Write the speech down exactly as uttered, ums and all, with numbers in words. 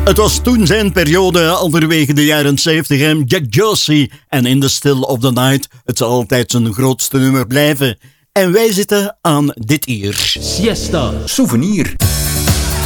Het was toen zijn periode, halverwege de jaren zeventig, en Jack Josie en In the Still of the Night. Het zal altijd zijn grootste nummer blijven. En wij zitten aan dit uur. Siesta. Souvenir.